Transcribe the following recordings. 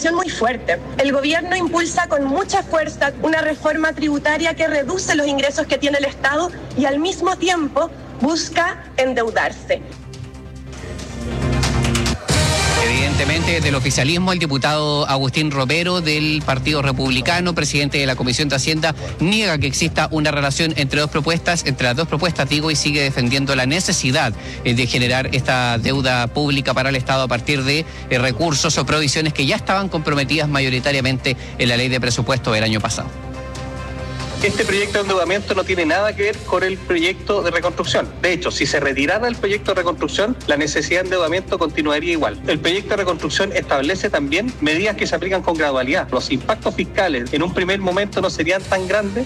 contradicción muy fuerte. El gobierno impulsa con mucha fuerza una reforma tributaria que reduce los ingresos que tiene el Estado y al mismo tiempo busca endeudarse. Evidentemente, del oficialismo, el diputado Agustín Romero del Partido Republicano, presidente de la Comisión de Hacienda, niega que exista una relación entre las dos propuestas, y sigue defendiendo la necesidad de generar esta deuda pública para el Estado a partir de recursos o provisiones que ya estaban comprometidas mayoritariamente en la ley de presupuesto del año pasado. Este proyecto de endeudamiento no tiene nada que ver con el proyecto de reconstrucción. De hecho, si se retirara el proyecto de reconstrucción, la necesidad de endeudamiento continuaría igual. El proyecto de reconstrucción establece también medidas que se aplican con gradualidad. Los impactos fiscales en un primer momento no serían tan grandes.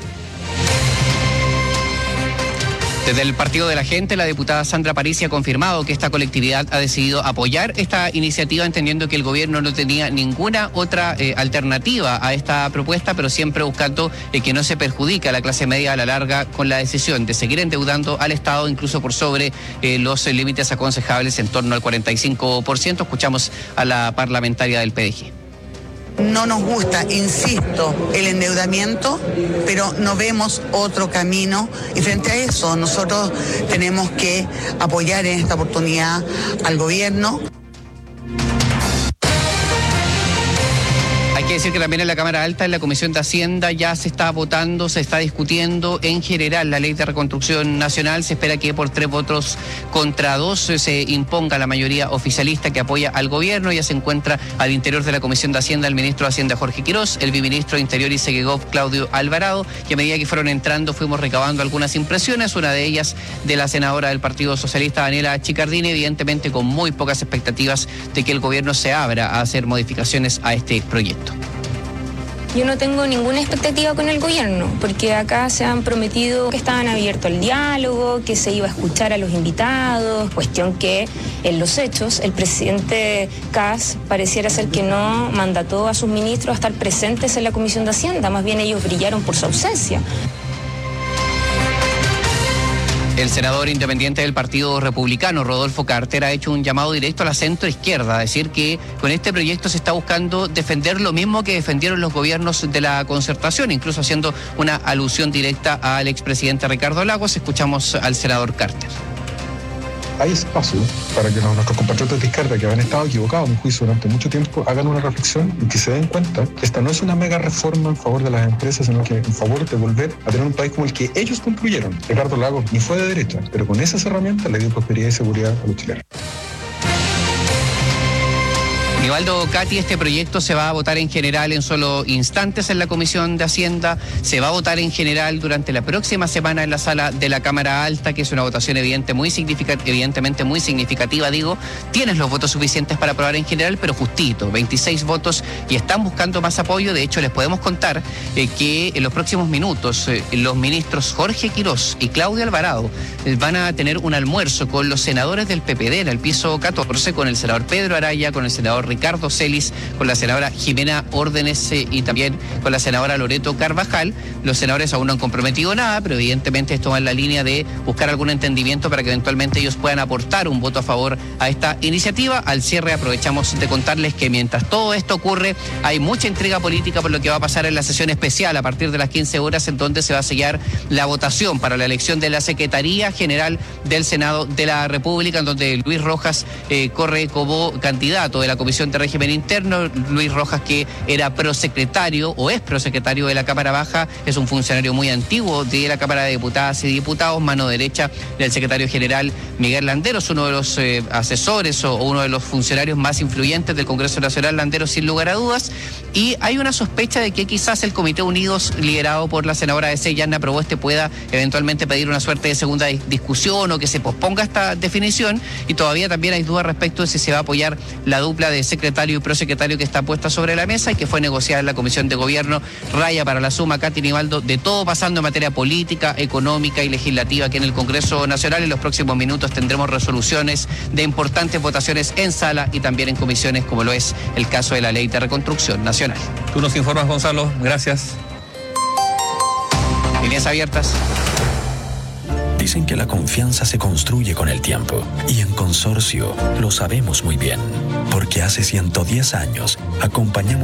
Desde el Partido de la Gente, la diputada Sandra Parisi ha confirmado que esta colectividad ha decidido apoyar esta iniciativa, entendiendo que el gobierno no tenía ninguna otra alternativa a esta propuesta, pero siempre buscando que no se perjudique a la clase media a la larga con la decisión de seguir endeudando al Estado, incluso por sobre los límites aconsejables en torno al 45%. Escuchamos a la parlamentaria del PDG. No nos gusta, insisto, el endeudamiento, pero no vemos otro camino y frente a eso nosotros tenemos que apoyar en esta oportunidad al gobierno. Hay que decir que también en la Cámara Alta, en la Comisión de Hacienda, ya se está votando, se está discutiendo en general la Ley de Reconstrucción Nacional. Se espera que por 3 votos contra 2 se imponga la mayoría oficialista que apoya al gobierno. Ya se encuentra al interior de la Comisión de Hacienda el ministro de Hacienda Jorge Quirós, el viceministro de Interior y Segegov Claudio Alvarado, y a medida que fueron entrando fuimos recabando algunas impresiones, una de ellas de la senadora del Partido Socialista Daniela Chicardini, evidentemente con muy pocas expectativas de que el gobierno se abra a hacer modificaciones a este proyecto. Yo no tengo ninguna expectativa con el gobierno, porque acá se han prometido que estaban abiertos al diálogo, que se iba a escuchar a los invitados, cuestión que en los hechos el presidente Kast pareciera ser que no mandató a sus ministros a estar presentes en la Comisión de Hacienda, más bien ellos brillaron por su ausencia. El senador independiente del Partido Republicano, Rodolfo Carter, ha hecho un llamado directo a la centroizquierda, a decir que con este proyecto se está buscando defender lo mismo que defendieron los gobiernos de la concertación, incluso haciendo una alusión directa al expresidente Ricardo Lagos. Escuchamos al senador Carter. Hay espacio para que nuestros compatriotas de izquierda que han estado equivocados, a mi juicio, durante mucho tiempo, hagan una reflexión y que se den cuenta que esta no es una mega reforma en favor de las empresas, sino que en favor de volver a tener un país como el que ellos construyeron. Ricardo Lagos ni fue de derecha, pero con esas herramientas le dio prosperidad y seguridad a los chilenos. Nivaldo Cati, este proyecto se va a votar en general en solo instantes en la Comisión de Hacienda, se va a votar en general durante la próxima semana en la sala de la Cámara Alta, que es una votación evidentemente muy significativa, tienes los votos suficientes para aprobar en general, pero justito, 26 votos y están buscando más apoyo. De hecho, les podemos contar que en los próximos minutos los ministros Jorge Quirós y Claudio Alvarado van a tener un almuerzo con los senadores del PPD en el piso 14, con el senador Pedro Araya, con el senador Ricardo Celis, con la senadora Jimena Órdenes y también con la senadora Loreto Carvajal. Los senadores aún no han comprometido nada, pero evidentemente esto va en la línea de buscar algún entendimiento para que eventualmente ellos puedan aportar un voto a favor a esta iniciativa. Al cierre aprovechamos de contarles que mientras todo esto ocurre, hay mucha intriga política por lo que va a pasar en la sesión especial a partir de las 15 horas, en donde se va a sellar la votación para la elección de la Secretaría General del Senado de la República, en donde Luis Rojas corre como candidato de la Comisión de Régimen Interno. Luis Rojas, que era prosecretario o es prosecretario de la Cámara Baja, es un funcionario muy antiguo de la Cámara de Diputadas y Diputados, mano derecha del secretario general Miguel Landeros, uno de los asesores o uno de los funcionarios más influyentes del Congreso Nacional, Landeros sin lugar a dudas. Y hay una sospecha de que quizás el Comité Unidos, liderado por la senadora de Yanna Proboste, pueda eventualmente pedir una suerte de segunda discusión o que se posponga esta definición, y todavía también hay dudas respecto de si se va a apoyar la dupla de secretario y prosecretario que está puesta sobre la mesa y que fue negociada en la Comisión de Gobierno. Raya para la suma, Katy Nivaldo, de todo pasando en materia política, económica y legislativa aquí en el Congreso Nacional. En los próximos minutos tendremos resoluciones de importantes votaciones en sala y también en comisiones, como lo es el caso de la Ley de Reconstrucción Nacional. Tú nos informas, Gonzalo. Gracias. Líneas abiertas. Dicen que la confianza se construye con el tiempo, y en Consorcio lo sabemos muy bien, porque hace 110 años acompañamos